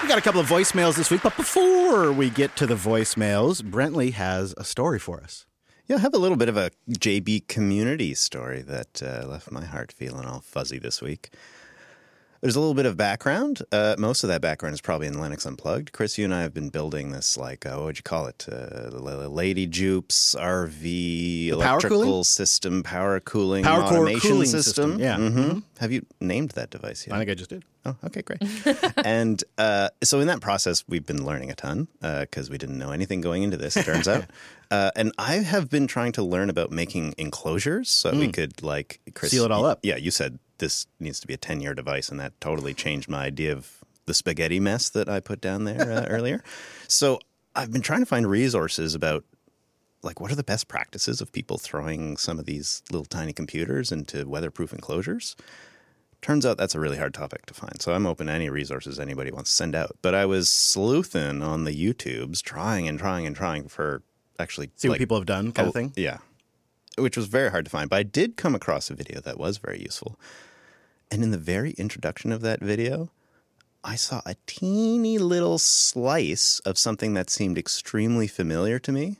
We got a couple of voicemails this week, but before we get to the voicemails, Brentley has a story for us. Yeah, I have a little bit of a JB community story that left my heart feeling all fuzzy this week. There's a little bit of background. Most of that background is probably in Linux Unplugged. Chris, you and I have been building this, what would you call it? Lady Jupes RV electrical system, power cooling automation cooling system. Yeah. Mm-hmm. Have you named that device yet? I think I just did. Oh, okay, great. And so in that process, we've been learning a ton because we didn't know anything going into this, it turns out. And I have been trying to learn about making enclosures so we could, Chris, seal it all up. Yeah, you said this needs to be a 10-year device, and that totally changed my idea of the spaghetti mess that I put down there earlier. So I've been trying to find resources about, what are the best practices of people throwing some of these little tiny computers into weatherproof enclosures? Turns out that's a really hard topic to find. So I'm open to any resources anybody wants to send out. But I was sleuthing on the YouTubes, trying for actually... See what people have done kind of thing? Yeah. Which was very hard to find. But I did come across a video that was very useful. And in the very introduction of that video, I saw a teeny little slice of something that seemed extremely familiar to me.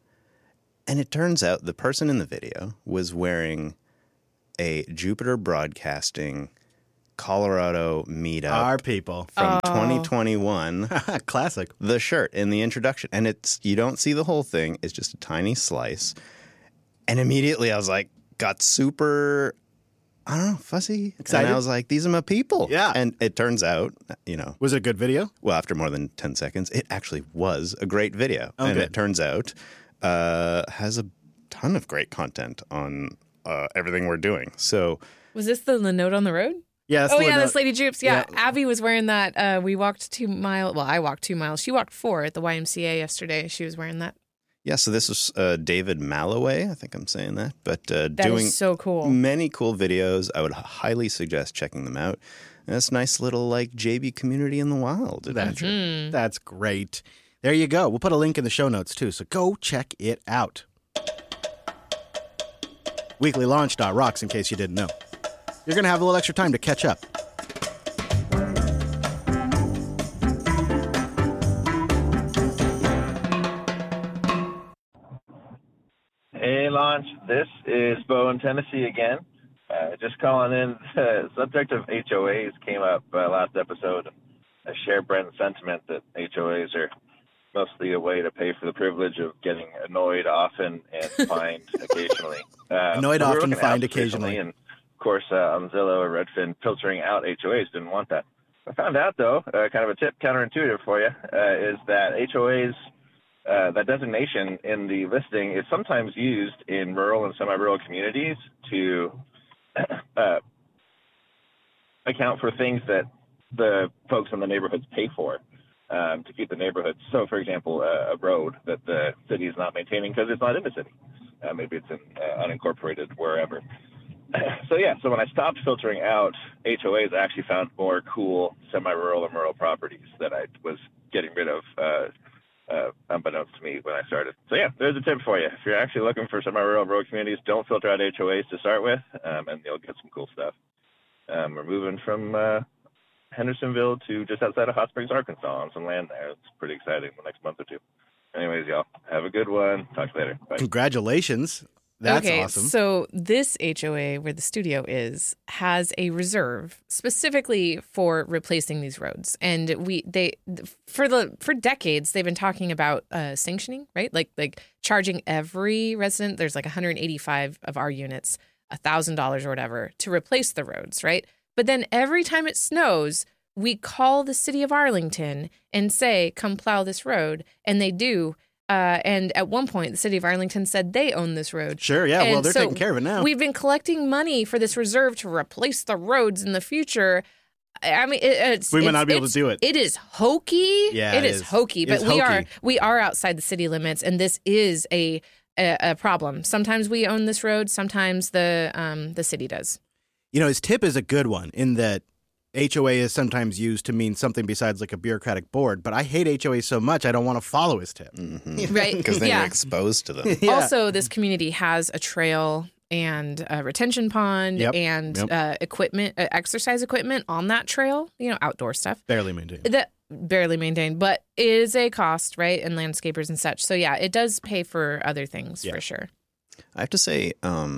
And it turns out the person in the video was wearing a Jupiter Broadcasting Colorado meetup. Our people. From 2021. Classic. The shirt in the introduction. And you don't see the whole thing. It's just a tiny slice. And immediately I was got super, I don't know, fuzzy. Excited? And I was like, these are my people. Yeah. And it turns out, Was it a good video? well, after more than 10 seconds, it actually was a great video. Oh, and good. it turns out has a ton of great content on everything we're doing. So Was this the note on the road? Yeah. This Lady Jupes. Yeah. Abby was wearing that. We walked 2 miles. Well, I walked 2 miles. She walked 4 at the YMCA yesterday. She was wearing that. yeah, so this is David Malloway. I think I'm saying that. But That doing is so cool. many cool videos. I would highly suggest checking them out. And it's a nice little JB community in the wild adventure. That's great. There you go. We'll put a link in the show notes, too, so go check it out. Weeklylaunch.rocks, in case you didn't know. You're going to have a little extra time to catch up. Hey, Launch. This is Bo in Tennessee again. Just calling in. The subject of HOAs came up last episode. I share Brent's sentiment that HOAs are mostly a way to pay for the privilege of getting annoyed often and fined occasionally. Annoyed we were often, looking at fined apps recently, occasionally. And of course, on Zillow or Redfin, filtering out HOAs didn't want that. I found out, though, kind of a tip, counterintuitive for you, is that HOAs, that designation in the listing is sometimes used in rural and semi-rural communities to account for things that the folks in the neighborhoods pay for to keep the neighborhoods. So, for example, a road that the city is not maintaining because it's not in the city. Maybe it's in unincorporated wherever. So when I stopped filtering out HOAs, I actually found more cool semi-rural and rural properties that I was getting rid of unbeknownst to me when I started. So yeah, there's a tip for you. If you're actually looking for semi-rural and rural communities, don't filter out HOAs to start with, and you'll get some cool stuff. We're moving from Hendersonville to just outside of Hot Springs, Arkansas, on some land there. It's pretty exciting the next month or two. Anyways, y'all, have a good one. Talk to you later. Bye. Congratulations. That's awesome. So this HOA where the studio is has a reserve specifically for replacing these roads, and for decades they've been talking about sanctioning, right? Like charging every resident. There's 185 of our units $1,000 or whatever to replace the roads, right? But then every time it snows, we call the city of Arlington and say, "Come plow this road," and they do. And at one point, the city of Arlington said they own this road. Sure, yeah. And well, they're so taking care of it now. We've been collecting money for this reserve to replace the roads in the future. I mean, we might not be able to do it. It is hokey. Yeah, it is hokey. It But is we are outside the city limits, and this is a problem. Sometimes we own this road. Sometimes the city does. His tip is a good one in that HOA is sometimes used to mean something besides a bureaucratic board, but I hate HOA so much I don't want to follow his tip. Mm-hmm. Right. Because then you're exposed to them. Yeah. Also, this community has a trail and a retention pond and equipment, exercise equipment on that trail, outdoor stuff. Barely maintained. The barely maintained, but it is a cost, right? And landscapers and such. So yeah, it does pay for other things for sure. I have to say,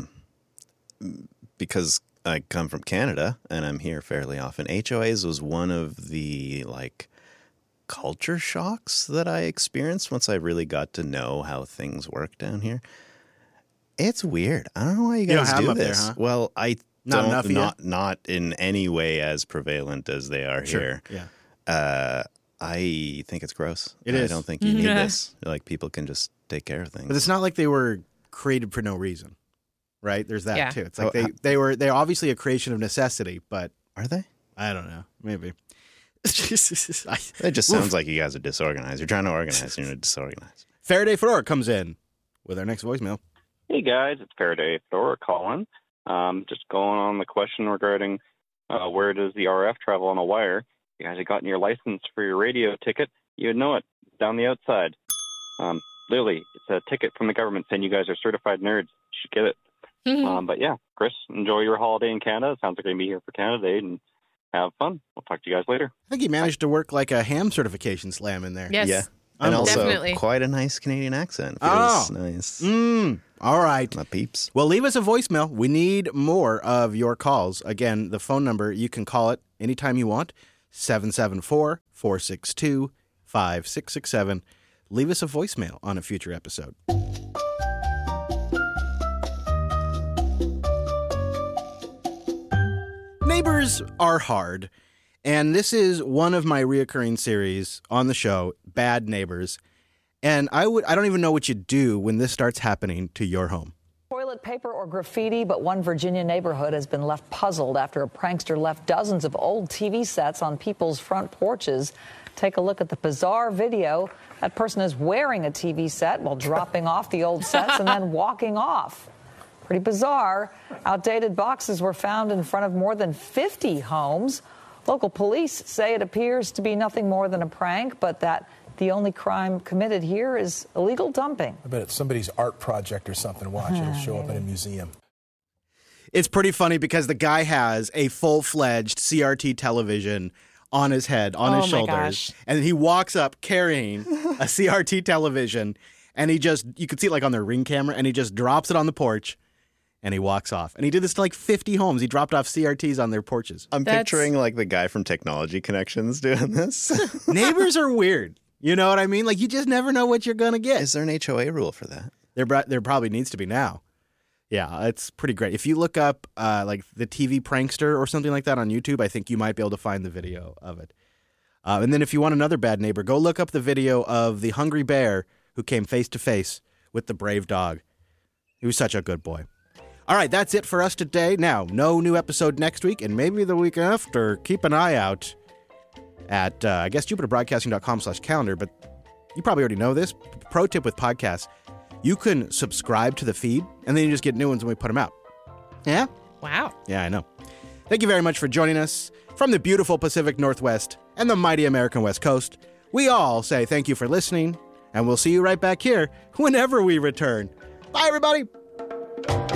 because I come from Canada and I'm here fairly often, HOAs was one of the like culture shocks that I experienced once I really got to know how things work down here. It's weird. I don't know why you guys don't have do them up this. there, huh? Well, I Not don't, enough of you? not in any way as prevalent as they are here. Yeah. I think it's gross. It is. I don't think you need this. Like, people can just take care of things. But it's not like they were created for no reason, right? There's that too. It's like Oh, they're obviously a creation of necessity, but Are they? I don't know. Maybe. It just sounds like you guys are disorganized. You're trying to organize and you're disorganized. Faraday Fedora comes in with our next voicemail. Hey guys, it's Faraday Fedora calling. Just going on the question regarding where does the RF travel on a wire. You guys have gotten your license for your radio ticket. You'd know it, down the outside. Literally, it's a ticket from the government saying you guys are certified nerds. You should get it. But yeah, Chris, enjoy your holiday in Canada. Sounds like you're going to be here for Canada Day, and have fun. We'll talk to you guys later. I think he managed to work like a ham certification slam in there. Yes. Yeah. And also Definitely. quite a nice Canadian accent. Feels nice. All right. My peeps. Well, leave us a voicemail. We need more of your calls. Again, the phone number, you can call it anytime you want, 774-462-5667. Leave us a voicemail on a future episode. Neighbors are hard, and this is one of my reoccurring series on the show, Bad Neighbors. And I don't even know what you do when this starts happening to your home. Toilet paper or graffiti, but one Virginia neighborhood has been left puzzled after a prankster left dozens of old TV sets on people's front porches. Take a look at the bizarre video. That person is wearing a TV set while dropping off the old sets and then walking off. Pretty bizarre. Outdated boxes were found in front of more than 50 homes. Local police say it appears to be nothing more than a prank, but that the only crime committed here is illegal dumping. I bet it's somebody's art project or something. Watch, it'll show up in a museum. It's pretty funny because the guy has a full-fledged CRT television on his head, on his shoulders. Gosh. And he walks up carrying a CRT television, and you could see it like on their Ring camera, and he just drops it on the porch, and he walks off. And he did this to like 50 homes. He dropped off CRTs on their porches. I'm picturing like the guy from Technology Connections doing this. Neighbors are weird. You know what I mean? Like, you just never know what you're going to get. Is there an HOA rule for that? There probably needs to be now. Yeah, it's pretty great. If you look up like the TV prankster or something like that on YouTube, I think you might be able to find the video of it. And then if you want another bad neighbor, go look up the video of the hungry bear who came face to face with the brave dog. He was such a good boy. All right, that's it for us today. Now, no new episode next week, and maybe the week after. Keep an eye out at, I guess, jupiterbroadcasting.com/calendar, but you probably already know this. Pro tip with podcasts, you can subscribe to the feed, and then you just get new ones when we put them out. Yeah? Wow. Yeah, I know. Thank you very much for joining us from the beautiful Pacific Northwest and the mighty American West Coast. We all say thank you for listening, and we'll see you right back here whenever we return. Bye, everybody.